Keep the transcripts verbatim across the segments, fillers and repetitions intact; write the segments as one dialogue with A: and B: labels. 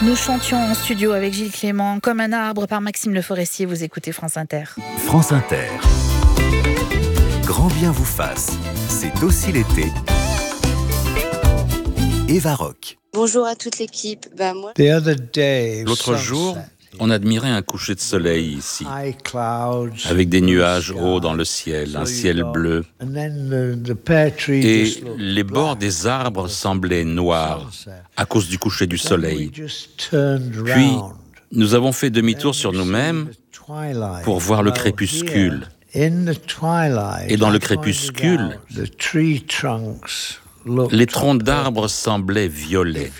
A: Nous chantions en studio avec Gilles Clément, Comme un arbre par Maxime Le Forestier. Vous écoutez France Inter.
B: France Inter. Grand bien vous fasse. C'est aussi l'été. Eva Rock.
C: Bonjour à toute l'équipe. Ben, moi...
D: L'autre jour, on admirait un coucher de soleil ici, avec des nuages hauts dans le ciel, un ciel bleu. Et les bords des arbres semblaient noirs à cause du coucher du soleil. Puis, nous avons fait demi-tour sur nous-mêmes pour voir le crépuscule. Et dans le crépuscule, les troncs d'arbres semblaient violets.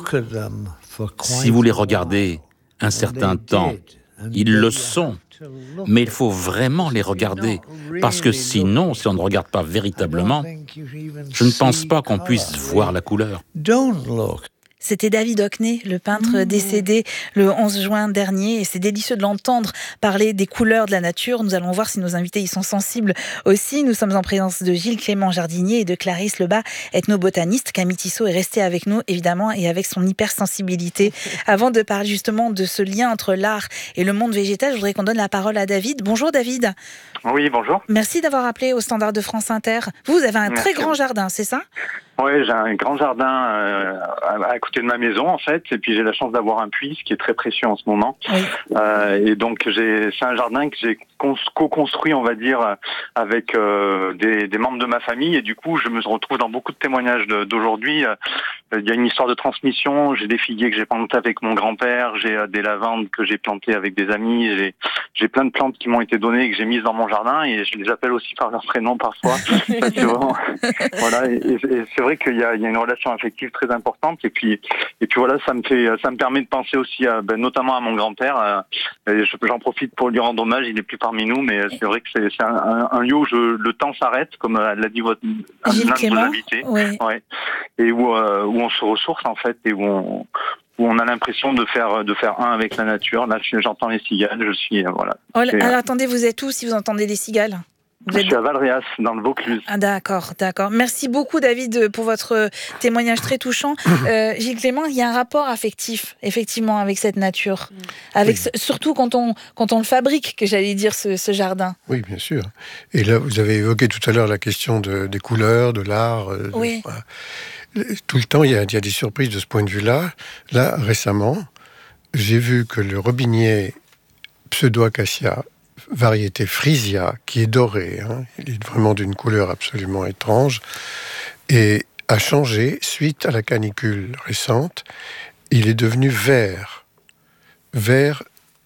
D: Si vous les regardez un certain temps, ils le sont. Mais il faut vraiment les regarder, parce que sinon, si on ne regarde pas véritablement, je ne pense pas qu'on puisse voir la couleur.
A: C'était David Hockney, le peintre décédé le onze juin dernier, et c'est délicieux de l'entendre parler des couleurs de la nature. Nous allons voir si nos invités y sont sensibles aussi. Nous sommes en présence de Gilles Clément, jardinier, et de Clarisse Lebas, ethnobotaniste. Camille Tissot est restée avec nous, évidemment, et avec son hypersensibilité. Avant de parler justement de ce lien entre l'art et le monde végétal, je voudrais qu'on donne la parole à David. Bonjour David.
E: Oui, bonjour.
A: Merci d'avoir appelé au standard de France Inter. Vous, vous avez un
E: Merci.
A: très grand jardin, c'est ça ?
E: Oui, j'ai un grand jardin euh, à, à côté de ma maison en fait, et puis j'ai la chance d'avoir un puits, ce qui est très précieux en ce moment. Oui. Euh, et donc j'ai, c'est un jardin que j'ai cons- co-construit, on va dire, avec euh, des, des membres de ma famille, et du coup je me retrouve dans beaucoup de témoignages de, d'aujourd'hui. Euh, il y a une histoire de transmission. J'ai des figuiers que j'ai plantés avec mon grand-père, j'ai euh, des lavandes que j'ai plantées avec des amis, j'ai, j'ai plein de plantes qui m'ont été données et que j'ai mises dans mon jardin, et je les appelle aussi par leur prénom parfois. Parce que vraiment, voilà, et, et c'est vrai qu'il y a, il y a une relation affective très importante, et puis et puis voilà, ça me fait, ça me permet de penser aussi à, ben, notamment à mon grand-père. Euh, et j'en profite pour lui rendre hommage. Il n'est plus parmi nous, mais c'est vrai que c'est, c'est un, un, un lieu où je, le temps s'arrête, comme l'a dit votre un de vos invités,
A: oui.
E: Ouais, et où euh, où on se ressource en fait, et où on où on a l'impression de faire de faire un avec la nature. Là, j'entends les cigales. Je suis euh, voilà.
A: Oh, alors euh... attendez, vous êtes où si vous entendez les cigales?
E: Vous Je êtes... suis à Valréas, dans le Vaucluse.
A: Ah, d'accord, d'accord. Merci beaucoup, David, pour votre témoignage très touchant. Euh, Gilles Clément, il y a un rapport affectif, effectivement, avec cette nature. Avec oui. ce, surtout quand on, quand on le fabrique, que j'allais dire, ce, ce jardin.
F: Oui, bien sûr. Et là, vous avez évoqué tout à l'heure la question de, des couleurs, de l'art. De,
A: oui.
F: Voilà. Tout le temps, il y, a, il y a des surprises de ce point de vue-là. Là, récemment, j'ai vu que le robinier Pseudo-Acacia, variété Frisia, qui est doré, hein, il est vraiment d'une couleur absolument étrange, et a changé suite à la canicule récente. Il est devenu vert. Vert,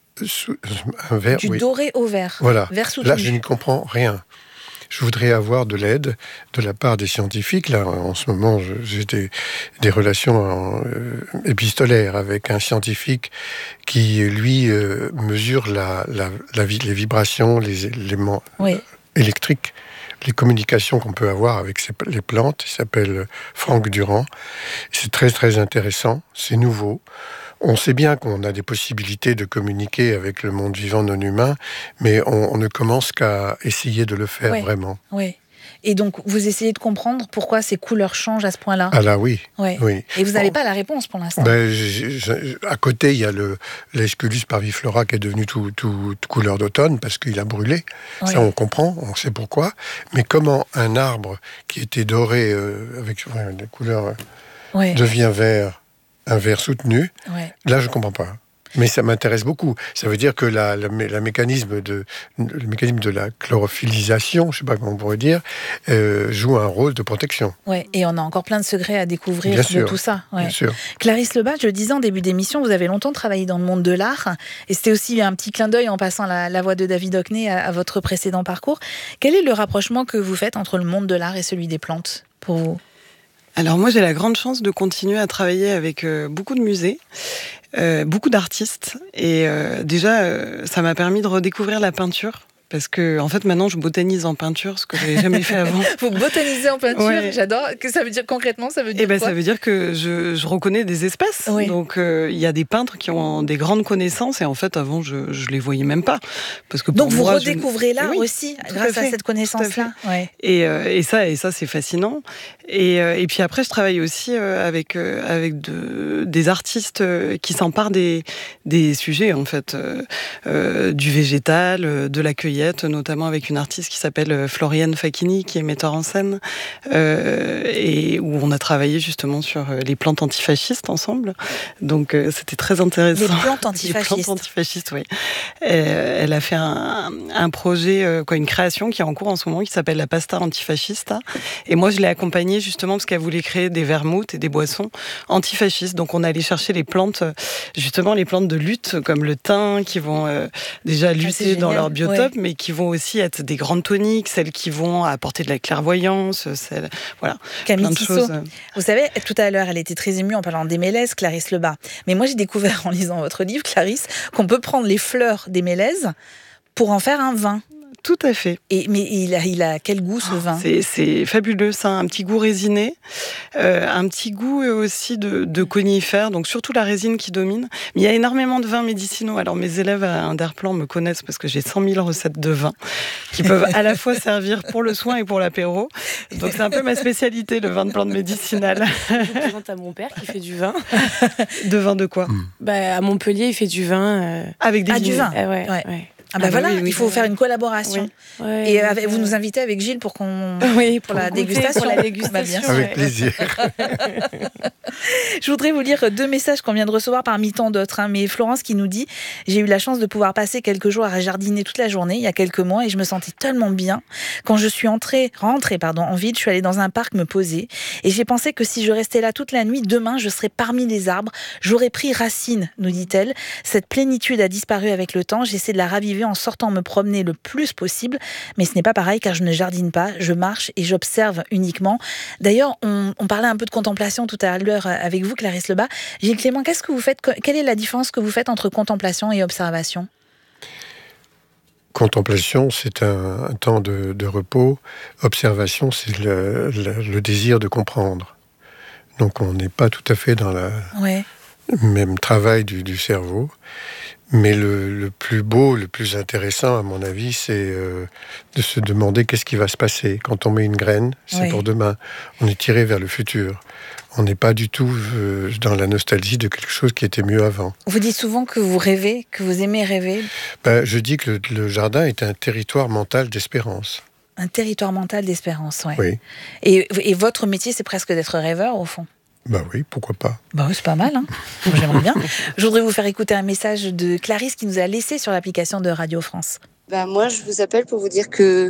F: un vert,
A: du
F: oui.
A: doré au vert.
F: Voilà.
A: Vert soutenu.
F: Là, je ne comprends rien. Je voudrais avoir de l'aide de la part des scientifiques. Là, en ce moment, j'ai des, des relations euh, épistolaires avec un scientifique qui, lui, euh, mesure la, la, la, les vibrations, les éléments oui. électriques, les communications qu'on peut avoir avec ces, les plantes. Il s'appelle Franck Durand. C'est très, très intéressant. C'est nouveau. On sait bien qu'on a des possibilités de communiquer avec le monde vivant non humain, mais on, on ne commence qu'à essayer de le faire
A: oui,
F: vraiment.
A: Oui. Et donc, vous essayez de comprendre pourquoi ces couleurs changent à ce point-là ?
F: Ah là, oui.
A: Ouais.
F: oui.
A: Et vous n'avez bon. pas la réponse pour l'instant ?
F: Ben, j'ai, j'ai, à côté, il y a le, l'Aesculus parviflora qui est devenu tout, tout, tout couleur d'automne parce qu'il a brûlé. Oui. Ça, on comprend, on sait pourquoi. Mais comment un arbre qui était doré euh, avec ouais, des couleurs euh, oui. devient vert ? Un vert soutenu, ouais. Là je ne comprends pas. Mais ça m'intéresse beaucoup. Ça veut dire que la, la, la mécanisme de, le mécanisme de la chlorophyllisation, je ne sais pas comment on pourrait dire, euh, joue un rôle de protection.
A: Ouais, et on a encore plein de secrets à découvrir
F: bien
A: de
F: sûr,
A: tout ça. Ouais.
F: Bien sûr.
A: Clarisse Lebas, je le disais en début d'émission, vous avez longtemps travaillé dans le monde de l'art. Et c'était aussi un petit clin d'œil en passant la, la voix de David Hockney à, à votre précédent parcours. Quel est le rapprochement que vous faites entre le monde de l'art et celui des plantes pour vous ?
G: Alors moi, j'ai la grande chance de continuer à travailler avec euh, beaucoup de musées, euh, beaucoup d'artistes. Et euh, déjà, euh, ça m'a permis de redécouvrir la peinture, parce que en fait maintenant je botanise en peinture, ce que j'avais jamais fait avant.
A: Vous botanisez en peinture,
G: ouais.
A: J'adore. Que ça veut dire concrètement, ça veut dire
G: Eh ben,
A: quoi?
G: Ça veut dire que je, je reconnais des espèces. Oui. Donc il euh, y a des peintres qui ont des grandes connaissances et en fait avant je je les voyais même pas. Parce que
A: donc
G: pour
A: vous
G: moi,
A: redécouvrez
G: je...
A: l'art
G: oui,
A: aussi grâce à, à cette connaissance-là.
G: Ouais. Et, euh, et ça et ça c'est fascinant. Et, euh, et puis après je travaille aussi euh, avec euh, avec de, des artistes euh, qui s'emparent des des sujets en fait euh, euh, du végétal, euh, de la cueillette, notamment avec une artiste qui s'appelle Floriane Facchini qui est metteur en scène euh, et où on a travaillé justement sur les plantes antifascistes ensemble. Donc euh, c'était très intéressant.
A: Les plantes antifascistes.
G: Les plantes antifascistes, oui. Et, elle a fait un, un projet, euh, quoi, une création qui est en cours en ce moment qui s'appelle la pasta antifascista. Et moi je l'ai accompagnée justement parce qu'elle voulait créer des vermouths et des boissons antifascistes. Donc on est allé chercher les plantes, justement les plantes de lutte comme le thym qui vont euh, déjà lutter ah, dans leur biotope, ouais. mais qui vont aussi être des grandes toniques, celles qui vont apporter de la clairvoyance, celles, voilà.
A: Camille Tissot, vous savez, tout à l'heure, elle était très émue en parlant des mélèzes, Clarisse Lebas. Mais moi, j'ai découvert en lisant votre livre, Clarisse, qu'on peut prendre les fleurs des mélèzes pour en faire un vin.
G: Tout à fait.
A: Et, mais il a, il a quel goût ce vin ?
G: c'est, c'est fabuleux, ça a un petit goût résiné, euh, un petit goût aussi de, de conifère, donc surtout la résine qui domine. Mais il y a énormément de vins médicinaux. Alors mes élèves à Inderplan me connaissent parce que j'ai cent mille recettes de vin qui peuvent à la fois servir pour le soin et pour l'apéro. Donc c'est un peu ma spécialité, le vin de plante médicinale.
H: Je présente à mon père qui fait du vin.
G: De vin de quoi ?
H: Bah, à Montpellier, il fait du vin. Euh...
G: Avec des
A: ah, du vin
H: ah, ouais,
A: ouais.
H: ouais.
A: Ah bah
H: ah
A: voilà,
H: oui, oui,
A: il faut
H: oui.
A: faire une collaboration.
H: Oui. Ouais,
A: et
H: oui,
A: avec, vous
H: ouais.
A: nous invitez avec Gilles pour qu'on
H: oui,
A: pour,
H: pour
A: la
H: goûter,
A: dégustation.
H: Pour la dégustation.
A: Bah, bien sûr.
F: Avec plaisir.
A: Je voudrais vous lire deux messages qu'on vient de recevoir parmi tant d'autres. Hein. Mais Florence qui nous dit « J'ai eu la chance de pouvoir passer quelques jours à jardiner toute la journée, il y a quelques mois, et je me sentais tellement bien. Quand je suis entrée, rentrée pardon, en ville, je suis allée dans un parc me poser. Et j'ai pensé que si je restais là toute la nuit, demain, je serais parmi les arbres. J'aurais pris racine, nous dit-elle. Cette plénitude a disparu avec le temps. J'essaie de la raviver en sortant me promener le plus possible. Mais ce n'est pas pareil car je ne jardine pas, je marche et j'observe uniquement. D'ailleurs, on, on parlait un peu de contemplation tout à l'heure avec vous, Clarisse Lebas. Gilles Clément, qu'est-ce que vous faites ? Quelle est la différence que vous faites entre contemplation et observation ?
F: Contemplation, c'est un, un temps de, de repos. Observation, c'est le, le, le désir de comprendre. Donc on n'est pas tout à fait dans le ouais. même travail du, du cerveau. Mais le, le plus beau, le plus intéressant, à mon avis, c'est euh, de se demander qu'est-ce qui va se passer. Quand on met une graine, c'est oui. pour demain. On est tiré vers le futur. On n'est pas du tout euh, dans la nostalgie de quelque chose qui était mieux avant.
A: Vous dites souvent que vous rêvez, que vous aimez rêver.
F: Ben, je dis que le, le jardin est un territoire mental d'espérance.
A: Un territoire mental d'espérance, ouais.
F: oui.
A: Et, et votre métier, c'est presque d'être rêveur, au fond.
F: Bah oui, pourquoi pas.
A: Bah oui, c'est pas mal, hein. Moi, j'aimerais bien. Je voudrais vous faire écouter un message de Clarisse qui nous a laissé sur l'application de Radio France.
C: Bah moi, je vous appelle pour vous dire que,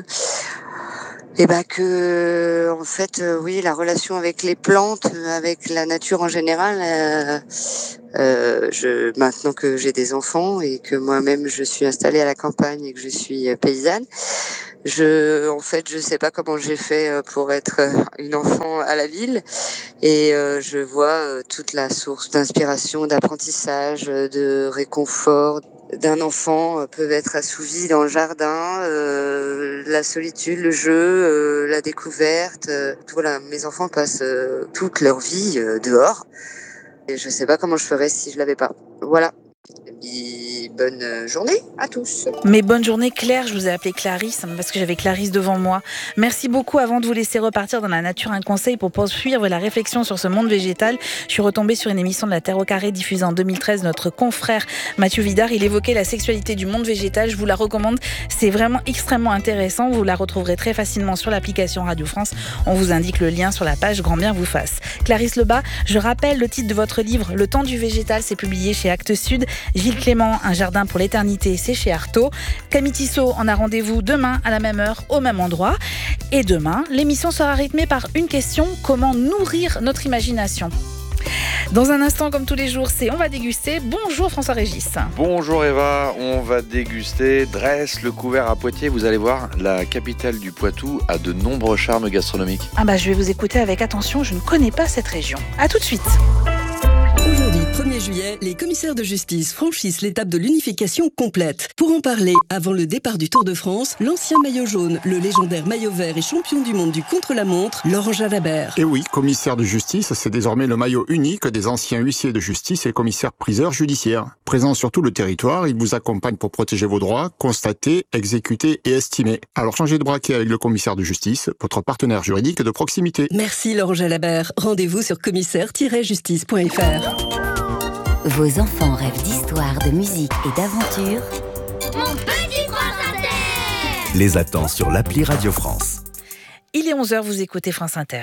C: eh ben que, en fait, euh, oui, la relation avec les plantes, avec la nature en général. Euh, euh, je, maintenant que j'ai des enfants et que moi-même je suis installée à la campagne et que je suis paysanne. Je, en fait, je sais pas comment j'ai fait pour être une enfant à la ville, et euh, je vois toute la source d'inspiration, d'apprentissage, de réconfort d'un enfant peut être assouvi dans le jardin, euh, la solitude, le jeu, euh, la découverte. Euh, voilà, mes enfants passent euh, toute leur vie euh, dehors, et je sais pas comment je ferais si je l'avais pas. Voilà. Et bonne journée à tous.
A: Mais bonne journée Claire, je vous ai appelé Clarisse parce que j'avais Clarisse devant moi. Merci beaucoup. Avant de vous laisser repartir dans la nature, un conseil pour poursuivre la réflexion sur ce monde végétal. Je suis retombée sur une émission de la Terre au carré diffusée en deux mille treize. Notre confrère Mathieu Vidard, il évoquait la sexualité du monde végétal. Je vous la recommande, c'est vraiment extrêmement intéressant. Vous la retrouverez très facilement sur l'application Radio France. On vous indique le lien sur la page Grand bien vous fasse. Clarisse Lebas, je rappelle le titre de votre livre Le temps du végétal, c'est publié chez Actes Sud. Gilles Clément, Un jardin pour l'éternité, c'est chez Artaud. Camille Tissot en a rendez-vous demain à la même heure, au même endroit. Et demain, l'émission sera rythmée par une question: comment nourrir notre imagination? Dans un instant, comme tous les jours, c'est On va déguster. Bonjour François-Régis.
I: Bonjour Eva, on va déguster Dresse, le couvert à Poitiers. Vous allez voir, la capitale du Poitou a de nombreux charmes gastronomiques.
A: Ah bah je vais vous écouter avec attention, je ne connais pas cette région. À tout de suite.
J: Aujourd'hui, premier juillet, les commissaires de justice franchissent l'étape de l'unification complète. Pour en parler, avant le départ du Tour de France, l'ancien maillot jaune, le légendaire maillot vert et champion du monde du contre-la-montre, Laurent Jalabert.
K: Et oui, commissaire de justice, c'est désormais le maillot unique des anciens huissiers de justice et commissaires-priseurs judiciaires. Présent sur tout le territoire, il vous accompagne pour protéger vos droits, constater, exécuter et estimer. Alors changez de braquet avec le commissaire de justice, votre partenaire juridique de proximité.
J: Merci Laurent Jalabert. Rendez-vous sur commissaire tiret justice point f r.
L: Vos enfants rêvent d'histoire, de musique et d'aventure.
M: Mon petit France Inter
B: Les attend sur l'appli Radio France.
A: Il est onze heures, vous écoutez France Inter.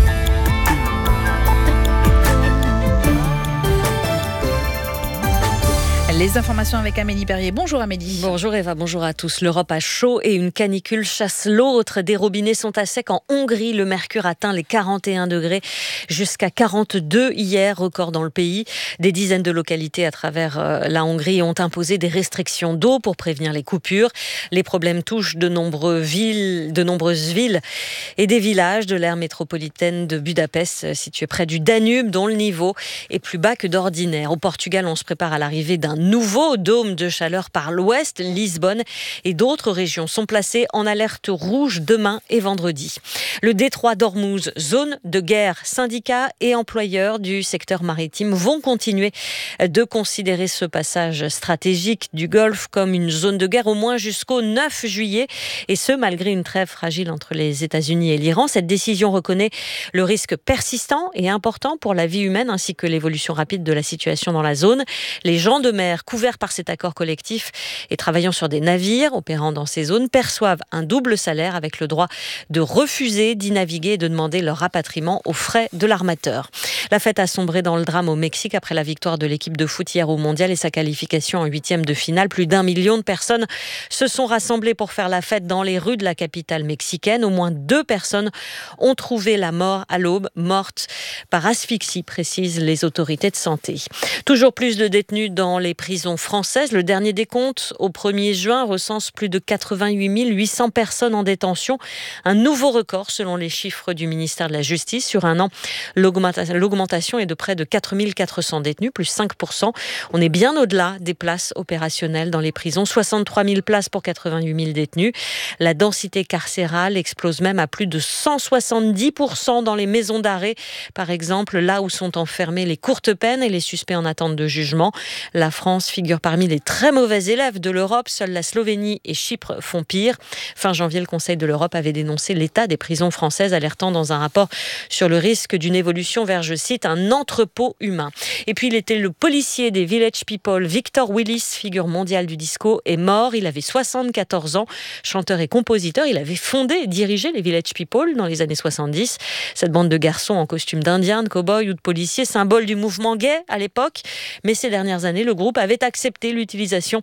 A: Les informations avec Amélie Perrier. Bonjour Amélie.
N: Bonjour Eva, bonjour à tous. L'Europe a chaud et une canicule chasse l'autre. Des robinets sont à sec en Hongrie. Le mercure atteint les quarante et un degrés jusqu'à quarante-deux hier, record dans le pays. Des dizaines de localités à travers euh, la Hongrie ont imposé des restrictions d'eau pour prévenir les coupures. Les problèmes touchent de, nombreux villes, de nombreuses villes et des villages de l'aire métropolitaine de Budapest, située près du Danube, dont le niveau est plus bas que d'ordinaire. Au Portugal, on se prépare à l'arrivée d'un nouveau dôme de chaleur par l'ouest. Lisbonne et d'autres régions sont placées en alerte rouge demain et vendredi. Le détroit d'Ormuz, zone de guerre. Syndicats et employeurs du secteur maritime vont continuer de considérer ce passage stratégique du Golfe comme une zone de guerre au moins jusqu'au neuf juillet, et ce malgré une trêve fragile entre les États-Unis et l'Iran. Cette décision reconnaît le risque persistant et important pour la vie humaine ainsi que l'évolution rapide de la situation dans la zone. Les gens de mer couverts par cet accord collectif et travaillant sur des navires opérant dans ces zones perçoivent un double salaire avec le droit de refuser d'y naviguer et de demander leur rapatriement aux frais de l'armateur. La fête a sombré dans le drame au Mexique après la victoire de l'équipe de foot hier au Mondial et sa qualification en huitième de finale. Plus d'un million de personnes se sont rassemblées pour faire la fête dans les rues de la capitale mexicaine. Au moins deux personnes ont trouvé la mort à l'aube, mortes par asphyxie, précisent les autorités de santé. Toujours plus de détenus dans les prisons françaises. Le dernier décompte au premier juin recense plus de quatre-vingt-huit mille huit cents personnes en détention. Un nouveau record selon les chiffres du ministère de la Justice. Sur un an, l'augmentation est de près de quatre mille quatre cents détenus, plus cinq pour cent. On est bien au-delà des places opérationnelles dans les prisons. soixante-trois mille places pour quatre-vingt-huit mille détenus. La densité carcérale explose même à plus de cent soixante-dix pour cent dans les maisons d'arrêt. Par exemple, là où sont enfermés les courtes peines et les suspects en attente de jugement. La France figure parmi les très mauvais élèves de l'Europe. Seuls la Slovénie et Chypre font pire. Fin janvier, le Conseil de l'Europe avait dénoncé l'état des prisons françaises, alertant dans un rapport sur le risque d'une évolution vers, je cite, un entrepôt humain. Et puis, il était le policier des Village People. Victor Willis, figure mondiale du disco, est mort. Il avait soixante-quatorze ans. Chanteur et compositeur, il avait fondé et dirigé les Village People dans les années soixante-dix. Cette bande de garçons en costume d'Indien, de cow-boy ou de policier, symbole du mouvement gay à l'époque. Mais ces dernières années, le groupe avait accepté l'utilisation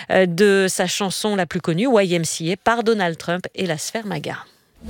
N: de sa chanson la plus connue, Y M C A, par Donald Trump et la sphère MAGA.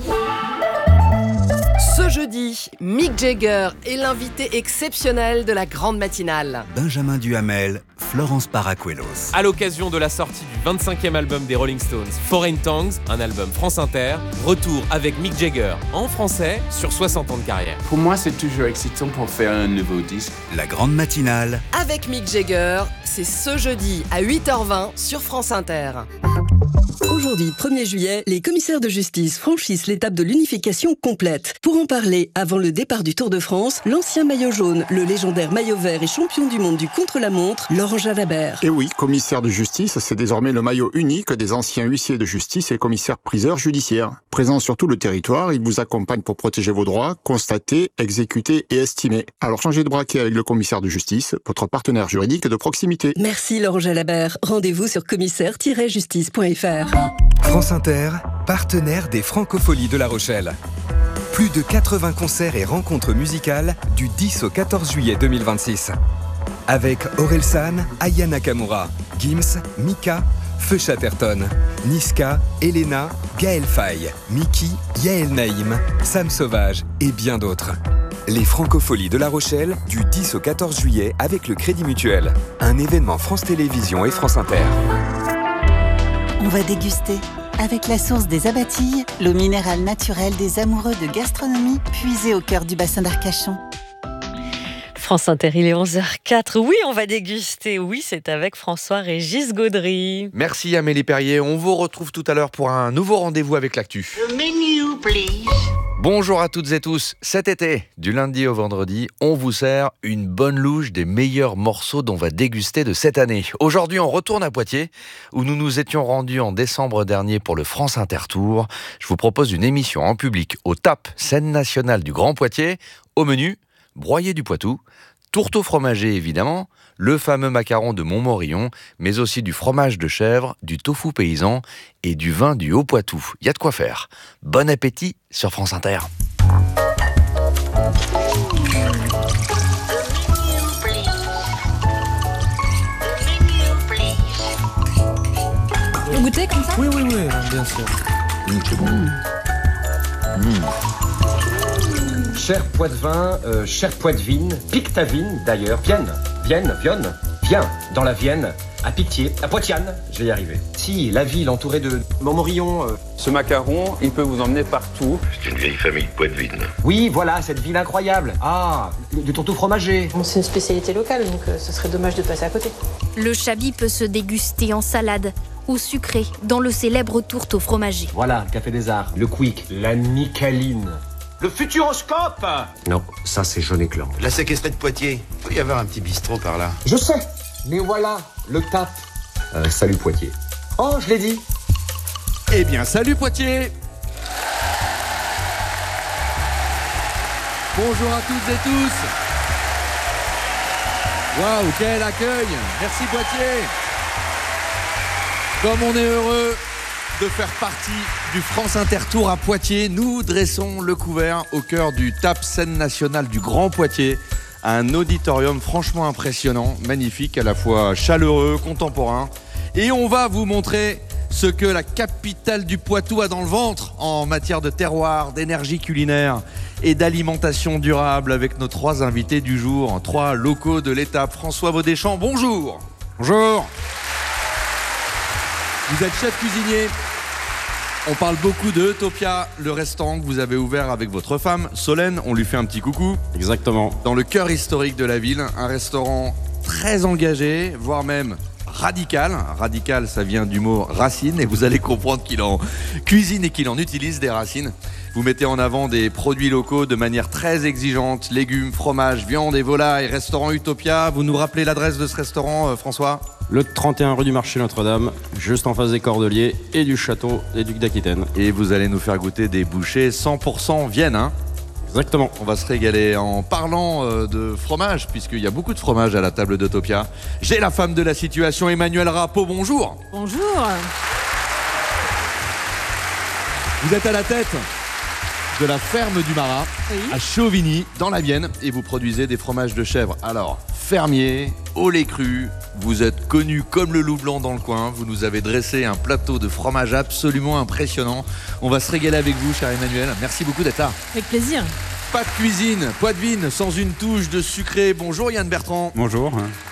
O: Ce jeudi, Mick Jagger est l'invité exceptionnel de la grande matinale.
B: Benjamin Duhamel, Florence Paracuelos.
P: À l'occasion de la sortie du vingt-cinquième album des Rolling Stones, Foreign Tongues, un album France Inter, retour avec Mick Jagger en français sur soixante ans de carrière.
Q: Pour moi, c'est toujours excitant pour faire un nouveau disque.
B: La grande matinale.
O: Avec Mick Jagger, c'est ce jeudi à huit heures vingt sur France Inter.
J: Aujourd'hui, premier juillet, les commissaires de justice franchissent l'étape de l'unification complète. Pour en parler, avant le départ du Tour de France, l'ancien maillot jaune, le légendaire maillot vert et champion du monde du contre-la-montre, Laurent Jalabert.
K: Et oui, commissaire de justice, c'est désormais le maillot unique des anciens huissiers de justice et commissaires-priseurs judiciaires. Présent sur tout le territoire, il vous accompagne pour protéger vos droits, constater, exécuter et estimer. Alors changez de braquet avec le commissaire de justice, votre partenaire juridique de proximité.
J: Merci Laurent Jalabert. Rendez-vous sur commissaire tiret justice point f r.
R: France Inter, partenaire des Francopholies de La Rochelle. Plus de quatre-vingts concerts et rencontres musicales du dix au quatorze juillet deux mille vingt-six. Avec Orelsan, Aya Nakamura, Gims, Mika, Feu Chatterton, Niska, Elena, Gaël Faye, Miki, Yael Naïm, Sam Sauvage et bien d'autres. Les Francopholies de La Rochelle du dix au quatorze juillet avec le Crédit Mutuel. Un événement France Télévisions et France Inter.
L: On va déguster avec la source des Abatilles, l'eau minérale naturelle des amoureux de gastronomie puisée au cœur du bassin d'Arcachon.
N: France Inter, il est onze heures quatre. Oui, on va déguster. Oui, c'est avec François-Régis Gaudry.
I: Merci Amélie Perrier. On vous retrouve tout à l'heure pour un nouveau rendez-vous avec l'actu.
M: The menu, please.
I: Bonjour à toutes et tous. Cet été, du lundi au vendredi, on vous sert une bonne louche des meilleurs morceaux dont on va déguster de cette année. Aujourd'hui, on retourne à Poitiers, où nous nous étions rendus en décembre dernier pour le France Inter Tour. Je vous propose une émission en public au T A P, scène nationale du Grand Poitiers. Au menu, broyé du Poitou, tourteau fromager évidemment, le fameux macaron de Montmorillon, mais aussi du fromage de chèvre, du tofu paysan et du vin du Haut-Poitou. Il y a de quoi faire. Bon appétit sur France Inter.
S: Vous goûtez comme ça ?
T: Oui, oui, oui, bien sûr.
I: Mmh, c'est bon. Mmh.
U: Cher Poitevin, euh, cher Poitevine, pique ta vigne d'ailleurs, Vienne, Vienne, Vienne, viens dans la Vienne, à Pictier, à Poitiane, je vais y arriver. Si, la ville entourée de Montmorillon. Euh...
Q: Ce macaron, il peut vous emmener partout.
V: C'est une vieille famille de Poitevine.
U: Oui, voilà, cette ville incroyable. Ah, du tourteau fromager.
H: Bon, c'est une spécialité locale, donc euh, ce serait dommage de passer à côté.
S: Le chablis peut se déguster en salade ou sucré dans le célèbre tourteau fromager.
U: Voilà, le Café des Arts, le Quick, la Micaline. Le Futuroscope.
V: Non, ça c'est jaune éclat.
W: La séquestrée de Poitiers. Il peut y avoir un petit bistrot par là.
U: Je sais, mais voilà, le T A P. Euh, salut Poitiers. Oh, je l'ai dit.
I: Eh bien, salut Poitiers. Bonjour à toutes et tous. Waouh, quel accueil. Merci Poitiers. Comme on est heureux de faire partie du France Inter Tour à Poitiers, nous dressons le couvert au cœur du T A P, scène nationale du Grand Poitiers. Un auditorium franchement impressionnant, magnifique, à la fois chaleureux, contemporain. Et on va vous montrer ce que la capitale du Poitou a dans le ventre en matière de terroir, d'énergie culinaire et d'alimentation durable avec nos trois invités du jour, trois locaux de l'étape. François Vaudéchamp, bonjour. Bonjour. Vous êtes chef cuisinier. On parle beaucoup de Utopia, le restaurant que vous avez ouvert avec votre femme, Solène. On lui fait un petit coucou.
X: Exactement.
I: Dans le cœur historique de la ville, un restaurant très engagé, voire même radical. Radical, ça vient du mot racine et vous allez comprendre qu'il en cuisine et qu'il en utilise des racines. Vous mettez en avant des produits locaux de manière très exigeante, légumes, fromages, viande et volailles. Restaurant Utopia, vous nous rappelez l'adresse de ce restaurant, euh, François ?
X: Le trente et un rue du Marché Notre-Dame, juste en face des Cordeliers et du château des Ducs d'Aquitaine.
I: Et vous allez nous faire goûter des bouchées cent pour cent Vienne, hein ?
X: Exactement.
I: On va se régaler en parlant euh, de fromage, puisqu'il y a beaucoup de fromage à la table d'Utopia. J'ai la femme de la situation, Emmanuelle Rappeau, bonjour.
Y: Bonjour.
I: Vous êtes à la tête de la ferme du Marat, oui, à Chauvigny, dans la Vienne, et vous produisez des fromages de chèvre. Alors, fermier, au lait cru, vous êtes connu comme le loup blanc dans le coin, vous nous avez dressé un plateau de fromage absolument impressionnant. On va se régaler avec vous, cher Emmanuel. Merci beaucoup d'être là.
Y: Avec plaisir.
I: Pas de cuisine, Poitevine, sans une touche de sucré. Bonjour Yann Bertrand.
X: Bonjour.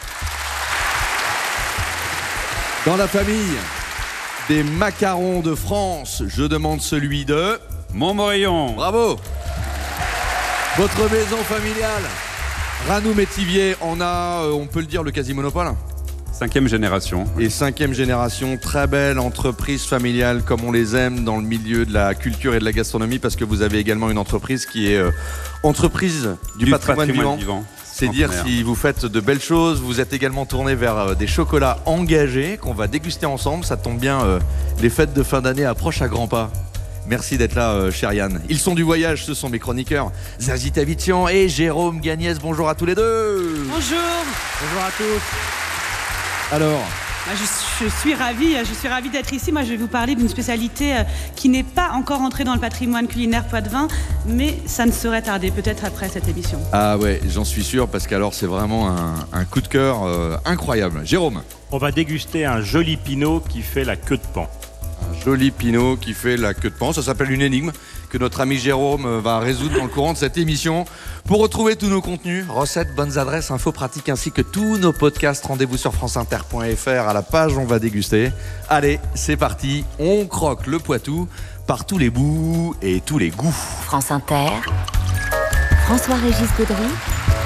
I: Dans la famille des macarons de France, je demande celui de...
X: Montmorillon.
I: Bravo. Votre maison familiale, Ranou Métivier, on a, euh, on peut le dire, le quasi-monopole.
X: Cinquième génération.
I: Et cinquième génération, très belle entreprise familiale comme on les aime dans le milieu de la culture et de la gastronomie, parce que vous avez également une entreprise qui est euh, entreprise du, du patrimoine, patrimoine vivant. vivant. C'est dire si vous faites de belles choses. Vous êtes également tourné vers euh, des chocolats engagés qu'on va déguster ensemble. Ça tombe bien, euh, les fêtes de fin d'année approchent à grands pas. Merci d'être là, euh, cher Yann. Ils sont du voyage, ce sont mes chroniqueurs Zazie Tavitian et Jérôme Gagnès. Bonjour à tous les deux.
Y: Bonjour.
I: Bonjour à tous. Alors,
Y: je, je suis ravie, je suis ravie d'être ici. Moi, je vais vous parler d'une spécialité qui n'est pas encore entrée dans le patrimoine culinaire poitevin, mais ça ne saurait tarder, peut-être après cette émission.
I: Ah ouais, j'en suis sûr, parce qu'alors c'est vraiment un, un coup de cœur euh, incroyable. Jérôme.
Z: On va déguster un joli pinot qui fait la queue de paon.
I: Un joli pinot qui fait la queue de paon. Ça s'appelle une énigme que notre ami Jérôme va résoudre dans le courant de cette émission. Pour retrouver tous nos contenus, recettes, bonnes adresses, infos pratiques ainsi que tous nos podcasts, rendez-vous sur franceinter point f r à la page On va déguster. Allez, c'est parti, on croque le Poitou par tous les bouts et tous les goûts.
S: France Inter, François-Régis Gaudry,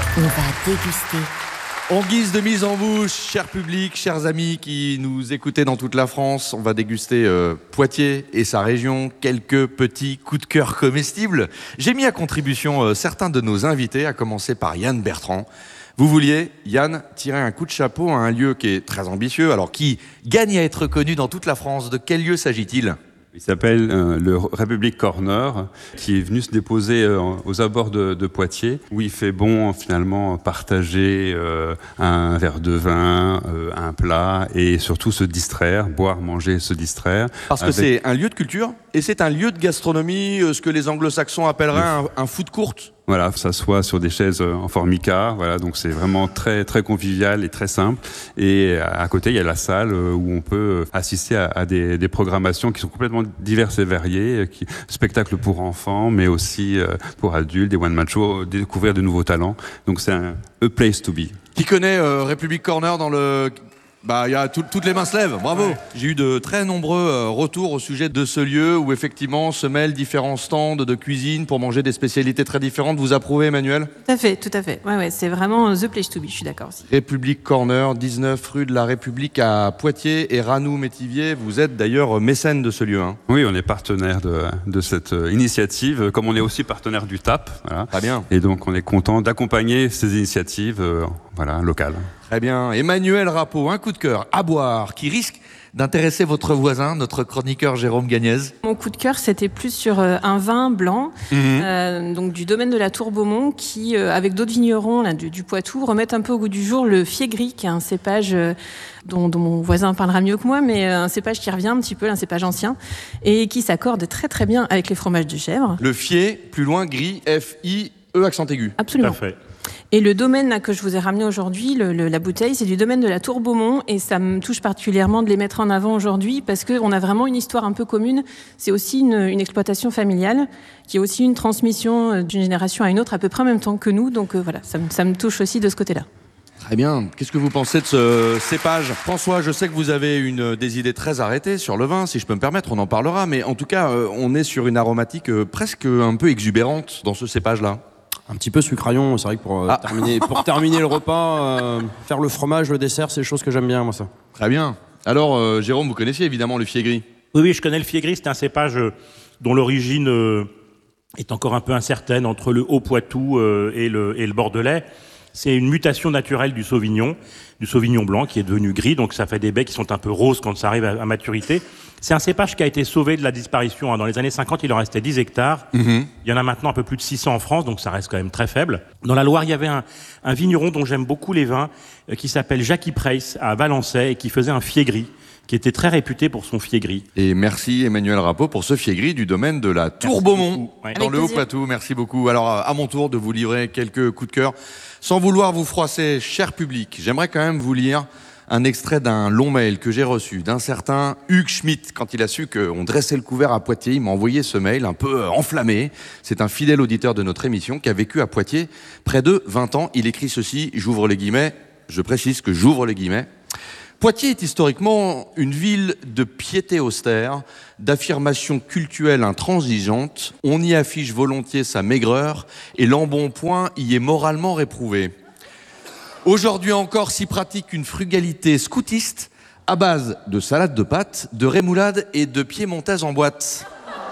L: On va déguster.
I: En guise de mise en bouche, cher public, chers amis qui nous écoutez dans toute la France, on va déguster euh, Poitiers et sa région, quelques petits coups de cœur comestibles. J'ai mis à contribution euh, certains de nos invités, à commencer par Yann Bertrand. Vous vouliez, Yann, tirer un coup de chapeau à un lieu qui est très ambitieux, alors qui gagne à être connu dans toute la France. De quel lieu s'agit-il ?
C: Il s'appelle euh, le République Corner, qui est venu se déposer euh, aux abords de, de Poitiers, où il fait bon finalement partager euh, un verre de vin, euh, un plat, et surtout se distraire, boire, manger, se distraire.
I: Parce avec... que c'est un lieu de culture, et c'est un lieu de gastronomie, euh, ce que les anglo-saxons appelleraient un, un food court.
C: Voilà, s'assoit sur des chaises en formica, voilà, donc c'est vraiment très très convivial et très simple. Et à côté, il y a la salle où on peut assister à, à des, des programmations qui sont complètement diverses et variées, qui, spectacles pour enfants, mais aussi pour adultes, des one-man shows, découvrir de nouveaux talents. Donc c'est un a place to be.
I: Qui connaît euh, République Corner dans le... Bah, il y a tout, toutes les mains se lèvent, bravo. Ouais. J'ai eu de très nombreux euh, retours au sujet de ce lieu où effectivement se mêlent différents stands de cuisine pour manger des spécialités très différentes. Vous approuvez, Emmanuel ?
H: Tout à fait, tout à fait. Ouais, ouais, c'est vraiment the place to be, je suis d'accord aussi.
I: République Corner, dix-neuf rue de la République à Poitiers et Ranou-Métivier. Vous êtes d'ailleurs mécène de ce lieu. Hein.
C: Oui, on est partenaire de, de cette initiative, comme on est aussi partenaire du T A P. Voilà.
I: Très bien.
C: Et donc on est content d'accompagner ces initiatives euh, voilà, locales.
I: Très bien. Emmanuel Rappeau, un coup de cœur à boire qui risque d'intéresser votre voisin, notre chroniqueur Jérôme Gagnez.
H: Mon coup de cœur, c'était plus sur euh, un vin blanc, mmh. euh, donc du domaine de la Tour Beaumont, qui, euh, avec d'autres vignerons là, du, du Poitou, remettent un peu au goût du jour le fiégris, qui est un cépage euh, dont, dont mon voisin parlera mieux que moi, mais euh, un cépage qui revient un petit peu, un cépage ancien, et qui s'accorde très très bien avec les fromages de chèvre.
I: Le fié, plus loin, gris, F I E accent aigu.
H: Absolument.
C: Tout à fait.
H: Et le domaine là, que je vous ai ramené aujourd'hui, le, le, la bouteille, c'est du domaine de la Tour Beaumont, et ça me touche particulièrement de les mettre en avant aujourd'hui parce qu'on a vraiment une histoire un peu commune. C'est aussi une, une exploitation familiale qui est aussi une transmission d'une génération à une autre à peu près en même temps que nous. Donc euh, voilà, ça me, ça me touche aussi de ce côté-là.
I: Très bien. Qu'est-ce que vous pensez de ce cépage ? François, je sais que vous avez une, des idées très arrêtées sur le vin, si je peux me permettre, on en parlera. Mais en tout cas, euh, on est sur une aromatique euh, presque un peu exubérante dans ce cépage-là.
X: Un petit peu sucraillon, c'est vrai que pour, euh, ah. terminer, pour terminer le repas, euh, faire le fromage, le dessert, c'est des choses que j'aime bien, moi, ça.
I: Très bien. Alors, euh, Jérôme, vous connaissiez évidemment le fiégris ?
Z: Oui, oui, je connais le fiégris. C'est un cépage euh, dont l'origine euh, est encore un peu incertaine entre le Haut-Poitou euh, et, le, et le Bordelais. C'est une mutation naturelle du Sauvignon, du Sauvignon blanc qui est devenu gris, donc ça fait des baies qui sont un peu roses quand ça arrive à, à maturité. C'est un cépage qui a été sauvé de la disparition. Dans les années cinquante, il en restait dix hectares. Mmh. Il y en a maintenant un peu plus de six cents en France, donc ça reste quand même très faible. Dans la Loire, il y avait un, un vigneron dont j'aime beaucoup les vins, euh, qui s'appelle Jacques Preis à Valençay et qui faisait un fiégris, qui était très réputé pour son fiégris.
I: Et merci Emmanuel Rappeau pour ce fiégris du domaine de la Tour Beaumont, ouais. dans Avec le Haut-Poitou. Merci beaucoup. Alors à mon tour de vous livrer quelques coups de cœur. Sans vouloir vous froisser, cher public, j'aimerais quand même vous lire un extrait d'un long mail que j'ai reçu d'un certain Hugues Schmitt. Quand il a su qu'on dressait le couvert à Poitiers, il m'a envoyé ce mail un peu enflammé. C'est un fidèle auditeur de notre émission qui a vécu à Poitiers près de vingt ans. Il écrit ceci, j'ouvre les guillemets, je précise que j'ouvre les guillemets. Poitiers est historiquement une ville de piété austère, d'affirmation cultuelle intransigeante. On y affiche volontiers sa maigreur et l'embonpoint y est moralement réprouvé. Aujourd'hui encore s'y pratique une frugalité scoutiste à base de salade de pâtes, de rémoulade et de piémontaise en boîte.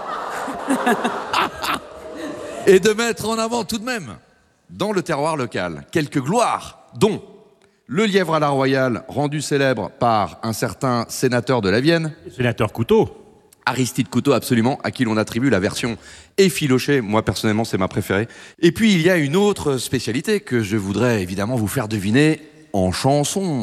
I: Et de mettre en avant tout de même, dans le terroir local, quelques gloires, dont le lièvre à la royale, rendu célèbre par un certain sénateur de la Vienne.
Z: Sénateur Couteau.
I: Aristide Couteau, absolument, à qui l'on attribue la version effilochée. Moi, personnellement, c'est ma préférée. Et puis, il y a une autre spécialité que je voudrais évidemment vous faire deviner en chanson.